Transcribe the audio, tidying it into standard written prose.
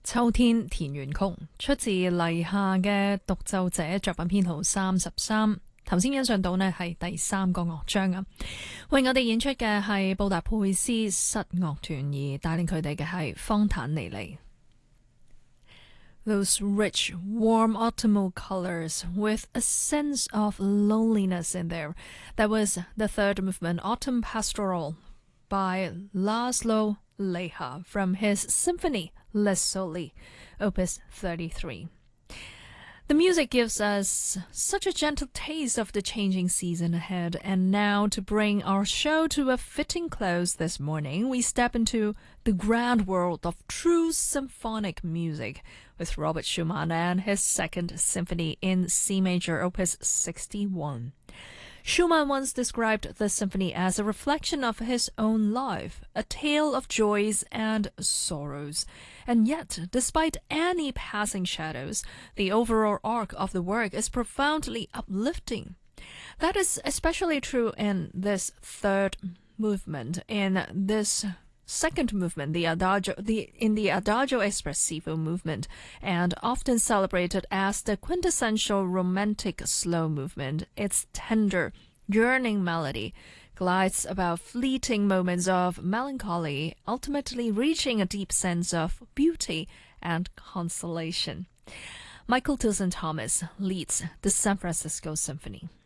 秋天田園曲出自黎夏嘅獨奏者作品編號33。頭先欣賞到呢係第3個樂章啊，為我哋演出嘅係布達佩斯室樂團，而帶領佢哋嘅係方坦尼尼。Those rich, warm autumnal colors with a sense of loneliness in there. That was the third movement, Autumn Pastoral, by Laszlo Leha from his Symphony Les Soli, Opus 33. The music gives us such a gentle taste of the changing season ahead, and now to bring our show to a fitting close this morning, we step into the grand world of true symphonic music with Robert Schumann and his Second Symphony in C major, Opus 61. Schumann once described the symphony as a reflection of his own life, a tale of joys and sorrows. And yet, despite any passing shadows, the overall arc of the work is profoundly uplifting. That is especially true in this third movement. In this second movement, the Adagio Espressivo movement, and often celebrated as the quintessential romantic slow movement, its tender, yearning melody glides about fleeting moments of melancholy, ultimately reaching a deep sense of beauty and consolation. Michael Tilson Thomas leads the San Francisco Symphony.